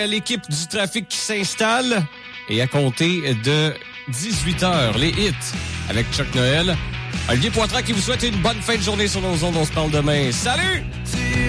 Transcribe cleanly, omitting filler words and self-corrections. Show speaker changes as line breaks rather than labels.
L'équipe du trafic qui s'installe et à compter de 18h, les hits avec Chuck Noël. Olivier Poitras qui vous souhaite une bonne fin de journée sur nos ondes. On se parle demain. Salut!